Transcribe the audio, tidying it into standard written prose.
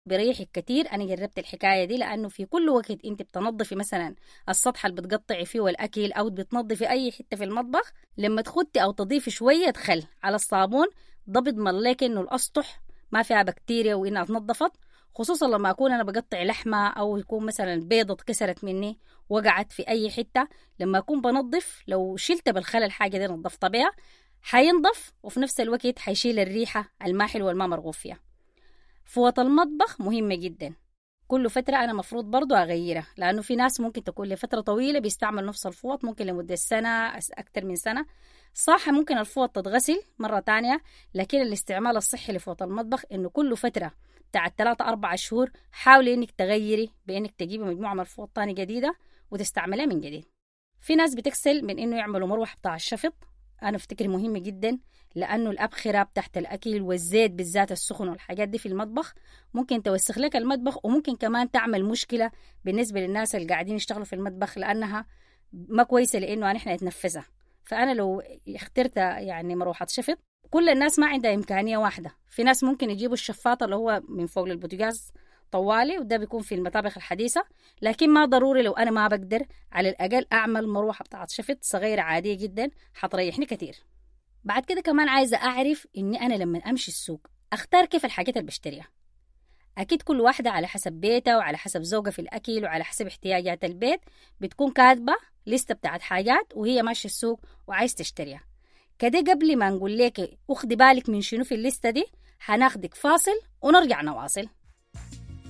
بريحك كتير. أنا جربت الحكاية دي، لأنه في كل وقت أنت بتنظفي مثلا السطح اللي بتقطعي فيه الأكل أو بتنظفي أي حتة في المطبخ، لما تخدي أو تضيفي شوية خل على الصابون ده بيضمن لك إنه الأسطح ما فيها بكتيريا وإنها اتنظفت. خصوصا لما أكون أنا بقطع لحمة أو يكون مثلا بيضة اتكسرت مني وقعت في أي حتة، لما أكون بنظف لو شلت بالخل الحاجة دي نظفت بها حينضف، وفي نفس الوقت حيشيل الريحة الماحل والما مرغوب فيها. فوط المطبخ مهمة جدا، كل فترة أنا مفروض برضو أغيرها، لأنه في ناس ممكن تكون لفترة طويلة بيستعمل نفس الفوط، ممكن لمدة سنة أكتر من سنة. صح ممكن الفوط تتغسل مرة تانية، لكن الاستعمال الصحي لفوط المطبخ إنه كل فترة بتاعت 3-4 شهور حاولي إنك تغيري بإنك تجيبي مجموعة من الفوط تاني جديدة وتستعملها من جديد. في ناس بتكسل من إنه يعملوا مروحة بتاع الشفط، أنا أفتكر مهم جدا، لأنه الأبخرة بتاعت الأكل والزيت بالذات السخن والحاجات دي في المطبخ ممكن توسخ لك المطبخ، وممكن كمان تعمل مشكلة بالنسبة للناس اللي قاعدين يشتغلوا في المطبخ، لأنها ما كويسة لأنه نحن نتنفسها. فأنا لو اخترت يعني مروحة شفط، كل الناس ما عندها إمكانية واحدة. في ناس ممكن يجيبوا الشفاطة اللي هو من فوق البوتاجاز طوالي، وده بيكون في المطابخ الحديثة، لكن ما ضروري. لو أنا ما بقدر على الأقل أعمل مروحة بتاعت شفط صغيرة عادية جدا حتريحني كتير. بعد كده كمان عايزة أعرف إني أنا لما أمشي السوق أختار كيف الحاجات اللي بشتريها. أكيد كل واحدة على حسب بيتها وعلى حسب ذوقها في الأكل وعلى حسب احتياجات البيت بتكون كاتبة لستة بتاعت حاجات وهي ماشية السوق وعايز تشتريها. كده قبل ما نقول لك أخدي بالك من شنو في الليستة دي، هناخدك فاصل ونرجع نواصل.